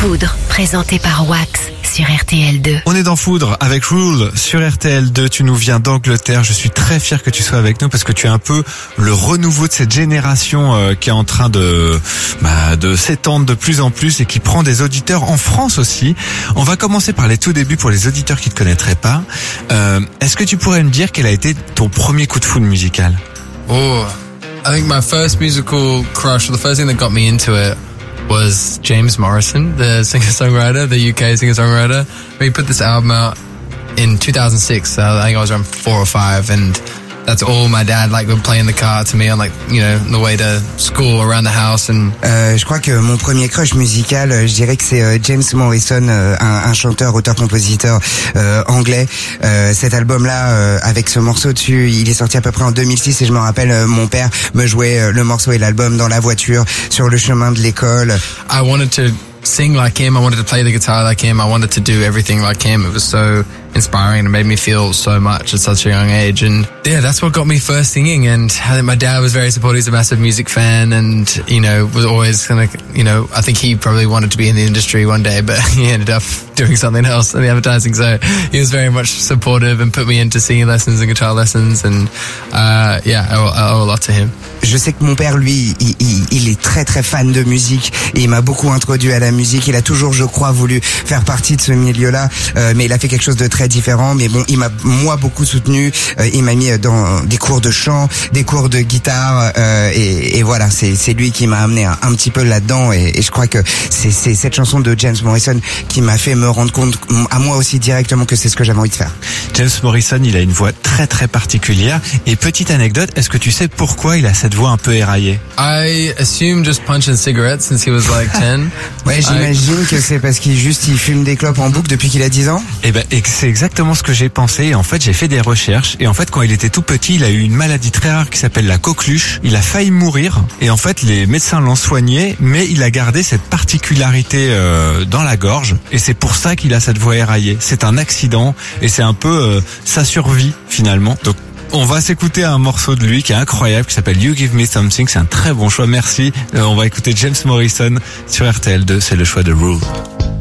Foudre, présenté par Wax sur RTL2. On est dans Foudre avec Rule sur RTL2. Tu nous viens d'Angleterre. Je suis très fier que tu sois avec nous parce que tu es un peu le renouveau de cette génération qui est en train de s'étendre de plus en plus et qui prend des auditeurs en France aussi. On va commencer par les tout débuts pour les auditeurs qui ne te connaîtraient pas. Est-ce que tu pourrais me dire quel a été ton premier coup de foudre musical? Oh, I think my first musical crush, or the first thing that got me into it, was James Morrison, the singer-songwriter, the UK singer-songwriter. He put this album out in 2006. I think I was around 4 or 5, and that's all my dad would play in the car to me on the way to school, around the house. And je crois que mon premier crush musical, je dirais que c'est James Morrison, un chanteur, auteur-compositeur anglais. Cet album-là, avec ce morceau dessus, il est sorti à peu près en 2006 et je me rappelle, mon père me jouait le morceau et l'album dans la voiture, sur le chemin de l'école. I wanted to sing like him. I wanted to play the guitar like him. I wanted to do everything like him. It was so inspiring and it made me feel so much at such a young age. And yeah, that's what got me first singing. And I think my dad was very supportive. He's a massive music fan and, was always I think he probably wanted to be in the industry one day, but he ended up doing something else in the advertising. So he was very much supportive and put me into singing lessons and guitar lessons. And, I owe a lot to him. Je sais que mon père, lui, il est très très fan de musique et il m'a beaucoup introduit à la musique. Il a toujours, je crois, voulu faire partie de ce milieu-là, mais il a fait quelque chose de très différent. Mais bon, il m'a beaucoup soutenu. Il m'a mis dans des cours de chant, des cours de guitare, et voilà, c'est lui qui m'a amené un petit peu là-dedans. Et je crois que c'est cette chanson de James Morrison qui m'a fait me rendre compte à moi aussi directement que c'est ce que j'avais envie de faire. James Morrison, il a une voix très très particulière. Et petite anecdote, est-ce que tu sais pourquoi il a cette voix un peu éraillée? I assume just punching cigarettes since he was 10. Ouais, j'imagine que c'est parce qu'il fume des clopes en boucle depuis qu'il a 10 ans. Et c'est exactement ce que j'ai pensé. Et en fait, j'ai fait des recherches. Et en fait, quand il était tout petit, il a eu une maladie très rare qui s'appelle la coqueluche. Il a failli mourir. Et en fait, les médecins l'ont soigné, mais il a gardé cette particularité dans la gorge. Et c'est pour ça qu'il a cette voix éraillée. C'est un accident et c'est un peu sa survie finalement. Donc on va s'écouter un morceau de lui qui est incroyable, qui s'appelle You Give Me Something. C'est un très bon choix, merci. On va écouter James Morrison sur RTL2, c'est le choix de Rule.